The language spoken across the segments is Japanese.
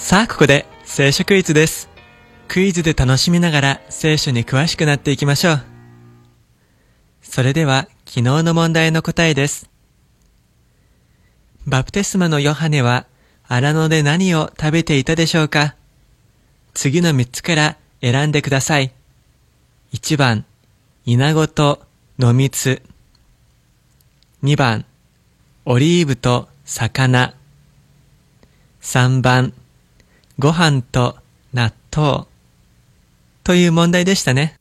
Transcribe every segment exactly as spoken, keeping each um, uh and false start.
さあここで聖書クイズです。クイズで楽しみながら聖書に詳しくなっていきましょう。それでは昨日の問題の答えです。バプテスマのヨハネは荒野で何を食べていたでしょうか？次のみっつから選んでください。いちばん、イナゴと野蜜。にばん、オリーブと魚。さんばん、ご飯と納豆。という問題でしたね。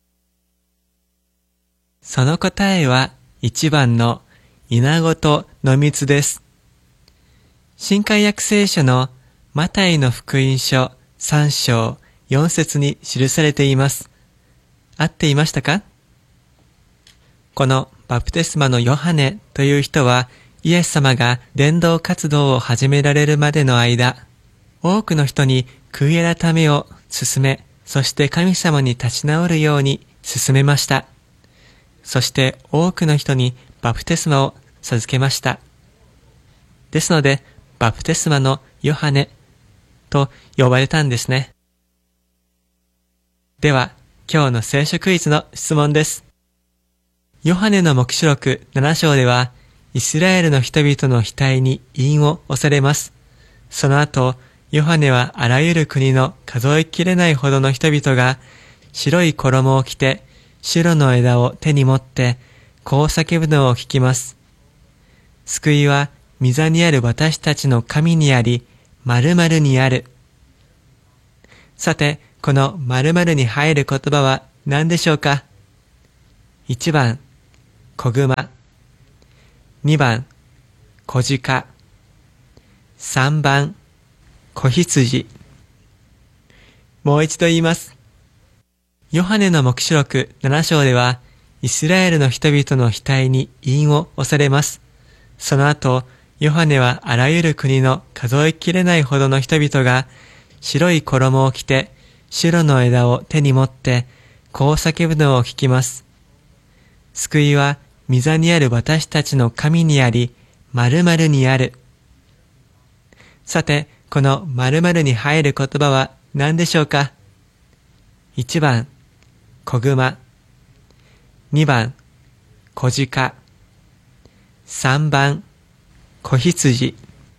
その答えはいちばんのイナゴと野蜜です。新海訳聖書のマタイの福音書さん章よん節に記されています。合っていましたか？このバプテスマのヨハネという人は、イエス様が伝道活動を始められるまでの間、多くの人に悔い改めを勧め、そして神様に立ち直るように勧めました。そして多くの人にバプテスマを授けました。ですので、バプテスマのヨハネと呼ばれたんですね。では、今日の聖書クイズの質問です。ヨハネの黙示録なな章では、イスラエルの人々の額に印を押されます。その後、ヨハネはあらゆる国の数えきれないほどの人々が、白い衣を着て、白の枝を手に持って、こう叫ぶのを聞きます。救いは、御座にある私たちの神にあり、〇〇にある。さて、この〇〇に入る言葉は何でしょうか？いちばん、子熊。にばん、子鹿。さんばん、子羊。もう一度言います。ヨハネの黙示録なな章では、イスラエルの人々の額に印を押されます。その後、ヨハネはあらゆる国の数えきれないほどの人々が、白い衣を着て、白の枝を手に持って、こう叫ぶのを聞きます。救いは、御座にある私たちの神にあり、〇〇にある。さて、この〇〇に入る言葉は何でしょうか？いちばん、子熊。にばん、子鹿。さんばん、子羊。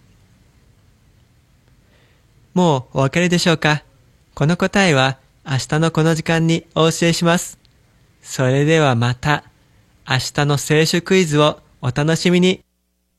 もうお分かりでしょうか？この答えは明日のこの時間にお教えします。それではまた明日の聖書クイズをお楽しみに。